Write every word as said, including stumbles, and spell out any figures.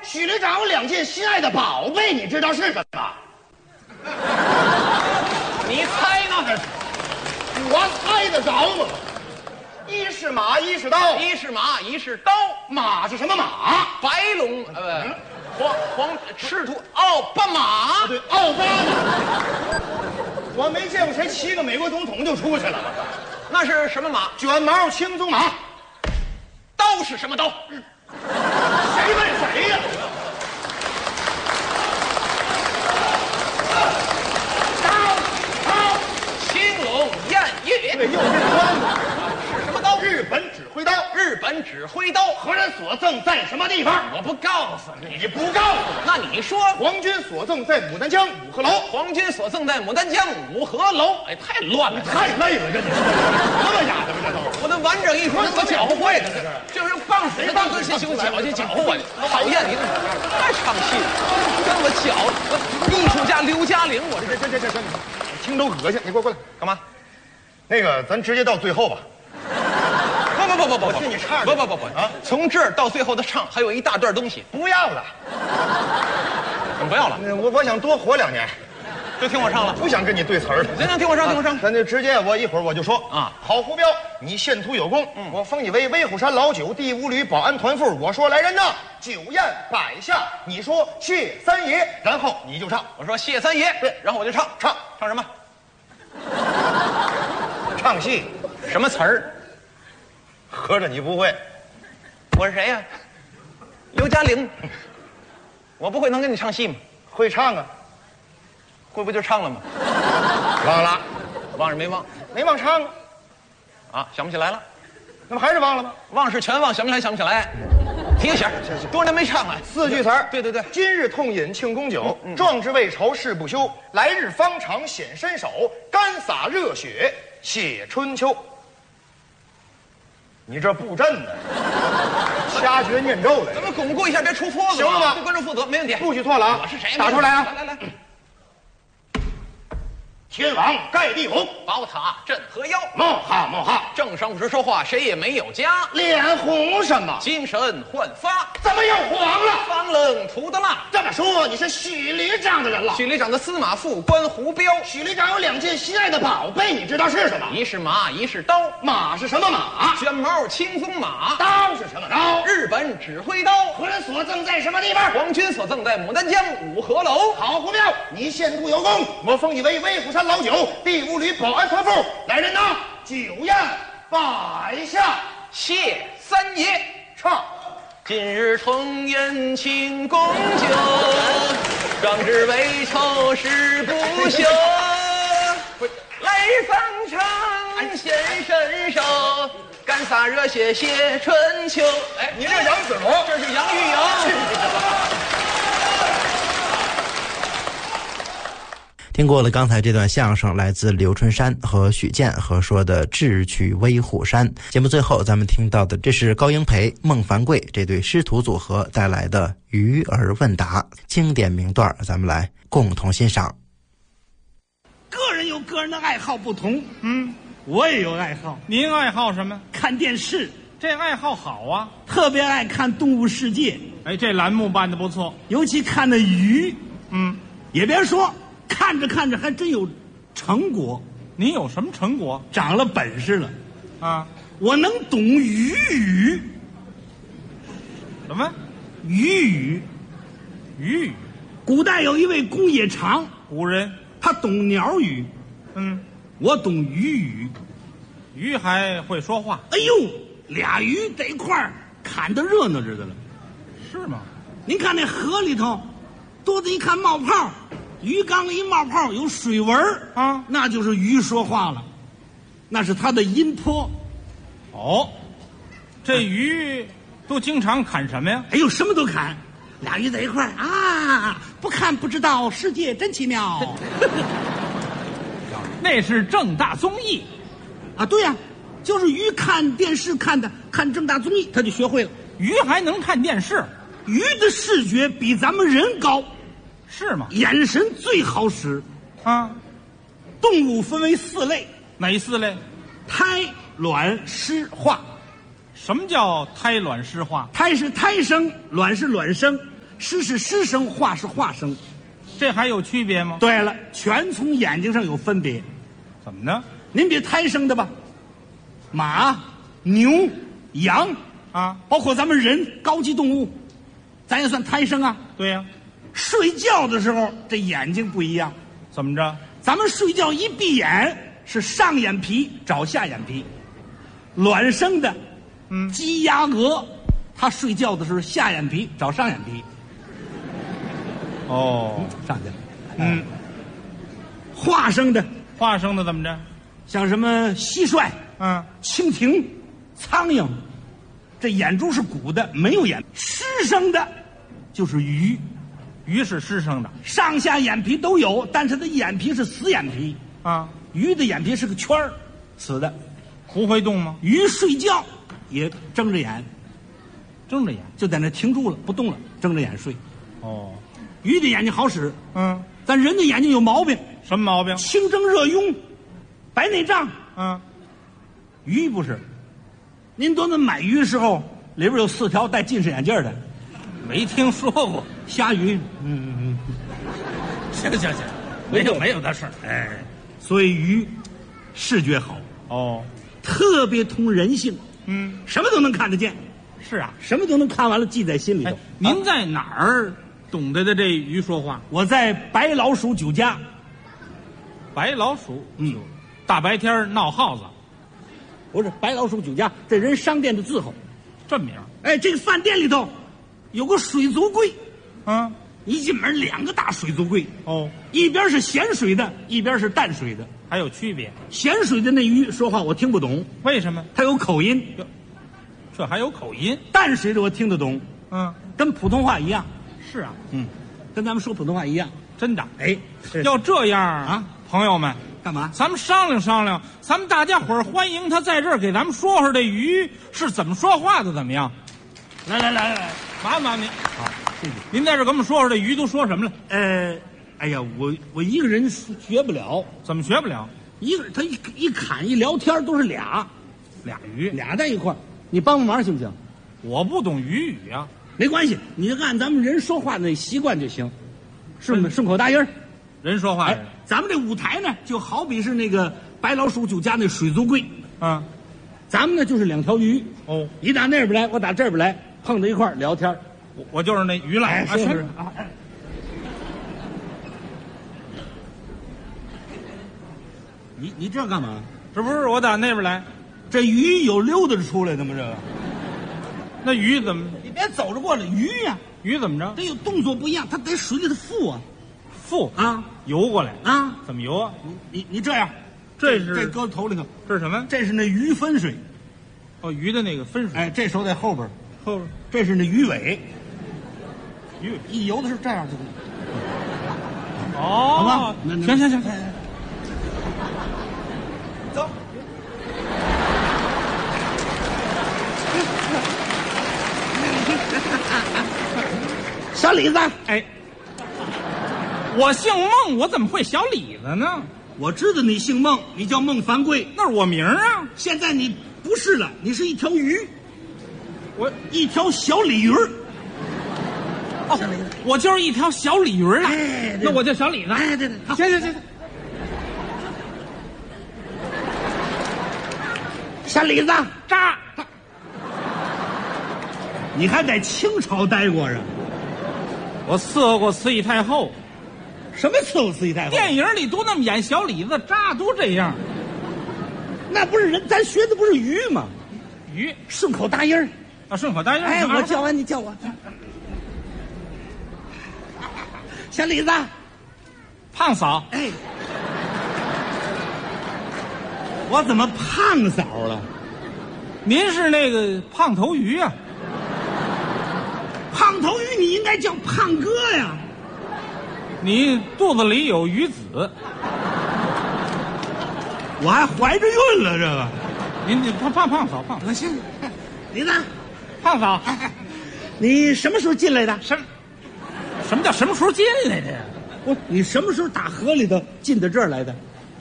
许旅长有两件心爱的宝贝，你知道是什么？ 你猜呢？这是我猜得着吗？一是马，一是刀。 一是马，一是刀。 马是什么马？ 白龙呃不，黄黄赤兔奥巴马。 对，奥巴马。我没见过谁骑个美国总统就出去了。 那是什么马？ 卷毛青鬃马。 刀是什么刀？ 谁问谁呀？刀刀， 青龙偃月。 对，又是关子。 是什么刀？ 日本指挥刀。 日本指挥刀。 何人所赠在什么地方？ 我不告诉你。 你不告诉我， 那你说？ 皇军所赠在牡丹江五鹤楼。 皇军所赠在牡丹江五鹤楼。哎，太乱了， 太累了，这你什么呀？这不这都我的完整一会儿可搅和坏了，就是放谁放这些修搅去搅和我，讨厌你太唱戏了，跟我搅我艺术家刘嘉玲，我这这这这这，我听都恶心。你过来过来干嘛？ 那个，咱直接到最后吧。 不不不不不， 我替你唱。 不不不不啊！从这儿到最后的唱还有一大段东西， 不要了， 怎么不要了？ 我我想多活两年。 就听我唱了， 不想跟你对词儿了。 行行，听我唱，听我唱。 咱就直接，我一会儿我就说啊。 好胡彪，你献图有功，嗯，我封你为威虎山老九第五旅保安团副。我说来人呐，酒宴摆下，你说谢三爷，然后你就唱。 我说谢三爷， 对， 然后我就唱， 唱唱什么？ 唱戏， 什么词儿？ 合着你不会？ 我是谁呀？刘嘉玲。我不会能跟你唱戏吗？ 会唱啊。 会不会就唱了吗？ 忘了， 忘是没忘， 没忘唱啊， 啊，想不起来了， 那不还是忘了吗？ 忘是全忘，想不起来想不起来。提个醒，多年没唱了。 四句词儿， 对对对。 今日痛饮庆功酒，嗯嗯、壮志未酬誓不休。来日方长显身手，干洒热血写春秋。你这布阵呢？瞎学念咒来。 咱们巩固一下，别出错了。 行了吗？ 对观众负责，没问题。 不许错了啊！ 我是谁？ 打出来啊！ 来来来。 天王盖地虎， 宝塔镇河妖。 冒号冒号， 正上不时说话，谁也没有家。 脸红什么？ 精神焕发。 怎么又黄了？ 方冷涂的蜡。 这么说，你是许旅长的人了？ 许旅长的司马副官胡彪。 许旅长有两件心爱的宝贝，你知道是什么？ 一是马，一是刀。 马是什么马？ 卷毛青鬃马。 刀是什么刀？ 日本指挥刀。 何人所赠在什么地方？ 皇军所赠在牡丹江五鹤楼。 好胡彪，你献图有功，我封你为威虎山老九第五旅保安团副。来人呐，酒宴摆下， 谢三爷。 唱。 今日同饮庆功酒，壮志未酬誓不休。来日方长显身手，干洒热血写春秋。哎， 你这杨子龙， 这是杨钰莹。 听过了刚才这段相声，来自刘春山和许健合说的《智取威虎山》。节目最后咱们听到的，这是高英培、孟凡贵这对师徒组合带来的《鱼儿问答》经典名段，咱们来共同欣赏。 个人有个人的爱好不同，嗯，我也有爱好。 您爱好什么？ 看电视。 这爱好好啊， 特别爱看《动物世界》。 哎，这栏目办得不错， 尤其看那鱼， 嗯， 也别说。看着看着还真有成果。 你有什么成果？ 长了本事了啊！ 我能懂鱼语。 什么？ 鱼语。 鱼语。 古代有一位公冶长， 古人， 他懂鸟语。 嗯， 我懂鱼语。 鱼还会说话。 哎呦，俩鱼在一块儿砍得热闹着的了。 是吗？ 您看那河里头，多子一看冒泡。鱼缸里一冒泡有水纹啊， 那就是鱼说话了，那是它的音波。 哦，这鱼都经常砍什么呀？ 哎呦，什么都砍。俩鱼在一块儿啊，不看不知道，世界真奇妙。 那是正大综艺啊，对呀、啊，就是鱼看电视看的，看正大综艺，他就学会了。 鱼还能看电视？ 鱼的视觉比咱们人高。 是吗？ 眼神最好使啊！ 动物分为四类， 哪四类？ 胎、卵、湿、化。 什么叫胎卵湿化？ 胎是胎生，卵是卵生， 诗是诗声，画是画声。 这还有区别吗？ 对了，全从眼睛上有分别。 怎么呢？ 您比胎生的吧，马、牛、羊啊， 包括咱们人高级动物，咱也算胎生啊。 对呀、啊。 睡觉的时候，这眼睛不一样。 怎么着？ 咱们睡觉一闭眼是上眼皮找下眼皮，卵生的， 嗯， 鸡鸭鹅，它睡觉的时候下眼皮找上眼皮。 哦， 上去了。 嗯， 化生的， 化生的怎么着？ 像什么蟋蟀， 嗯， 蜻蜓、苍蝇，这眼珠是鼓的，没有眼。湿生的，就是鱼。 鱼是湿生的， 上下眼皮都有，但是它眼皮是死眼皮啊。 鱼的眼皮是个圈儿，死的， 不会动吗？ 鱼睡觉也睁着眼， 睁着眼就在那停住了，不动了，睁着眼睡。 哦， 鱼的眼睛好使， 嗯， 咱人的眼睛有毛病， 什么毛病？ 清蒸热痈，白内障。 嗯， 鱼不是。您多那买鱼的时候，里边有四条戴近视眼镜的。 没听说过虾鱼，嗯嗯嗯， 行行行，没有没有的事儿。 哎，所以鱼视觉好哦， 特别通人性， 嗯， 什么都能看得见。 是啊， 什么都能看完了记在心里头。 哎、您在哪儿懂得的这鱼说话？ 我在白老鼠酒家。 白老鼠， 嗯， 大白天闹耗子， 不是白老鼠酒家，这人商店的字号， 这名。 哎，这个饭店里头有个水族柜， 嗯， 一进门两个大水族柜， 哦， 一边是咸水的，一边是淡水的。 还有区别？ 咸水的那鱼说话我听不懂， 为什么？ 它有口音。 这还有口音？ 淡水的我听得懂， 嗯， 跟普通话一样。 是啊， 嗯，跟咱们说普通话一样。 真的。 哎， 要这样啊， 朋友们， 干嘛？ 咱们商量商量，咱们大家伙儿欢迎他在这儿给咱们说说这鱼是怎么说话的，怎么样？ 来来来来， 麻烦您。 好，谢谢。 您在这儿给我们说说这鱼都说什么了？ 呃，哎呀，我我一个人学不了， 怎么学不了？ 一个他一一侃一聊天都是俩， 俩鱼， 俩在一块儿，你帮帮忙行不行？ 我不懂鱼语啊。 没关系，你就按咱们人说话那习惯就行，顺顺口答音儿。 人说话哎，咱们这舞台呢，就好比是那个白老鼠酒家那水族柜， 嗯， 咱们呢就是两条鱼， 哦， 你打那边来，我打这边来，碰到一块儿聊天。 我我就是那鱼了。 哎， 啊， 是行啊，哎你你这干嘛？ 这不是我打那边来， 这鱼有溜达着出来的吗？这个， 那鱼怎么你别走着过来，鱼呀、 鱼怎么着？ 得有动作不一样，它得水里头浮啊腹啊游过来啊！ 怎么游啊？ 你你你这样， 这是这搁头里头， 这是什么？ 这是那鱼分水， 哦，鱼的那个分水。 哎，这手在后边， 后边这是那鱼尾， 鱼一游的是这样就。 哦， 好吧那那行行行， 走。小李子， 哎，我姓孟，我怎么会小李子呢？ 我知道你姓孟，你叫孟凡贵， 那是我名儿啊。 现在你不是了，你是一条鱼， 我一条小鲤鱼儿。 哦，我就是一条小鲤鱼了。 哎对那我叫小李子。 哎，对对，好， 行行行行， 小李子， 扎。 你还在清朝待过啊？ 我伺候过慈禧太后， 什么伺候慈禧太后？ 电影里都那么演小李子，扎都这样。 那不是人，咱学的不是鱼吗？ 鱼顺口答音儿。 啊，顺口答应。 哎，我叫完你叫我。小李子， 胖嫂， 哎，我怎么胖嫂了？ 您是那个胖头鱼啊？ 胖头鱼你应该叫胖哥呀。 你肚子里有鱼子， 我还怀着孕了，这个。 您你胖胖胖嫂胖我行，李子， 胖嫂， 你什么时候进来的？ 什什么叫什么时候进来的呀？ 不，你什么时候打河里头进到这儿来的？